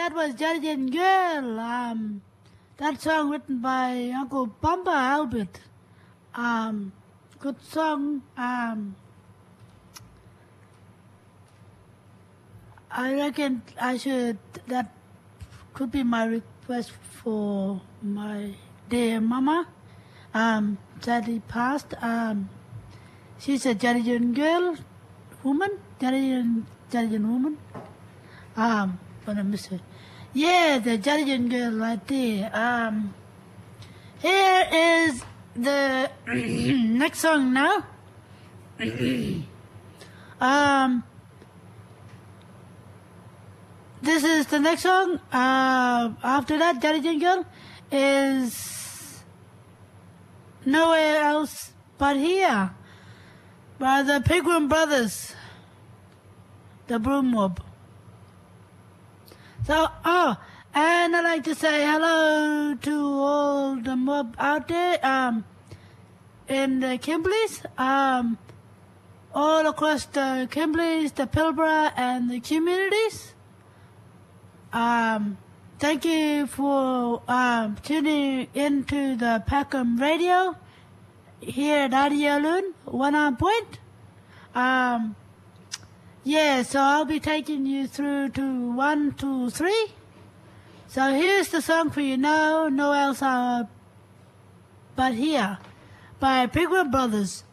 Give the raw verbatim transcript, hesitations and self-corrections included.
that was Jelly and Girl. Um, that song written by Uncle Bumba Albert. Um, good song. Um, I reckon I should, that could be my request for my dear mama. Um, sadly passed. Um, she's a Jelly girl, woman, Jelly Jelly woman. Um, but I miss her. Yeah, the Jelly girl right there. Um, here is the next song now. um, this is the next song. Uh, after that, Jelly girl is Nowhere Else But Here by the Pilgrim Brothers, the Broom Mob. So, oh, and I'd like to say hello to all the mob out there, um, in the Kimberleys, um, all across the Kimberleys, the Pilbara, and the communities. Um, thank you for um, tuning into the Packham Radio here at Radio Loon, one on point. Um, yeah, so I'll be taking you through to one, two, three. So here's the song for you now, no else uh, but here, by Pilgrim Brothers.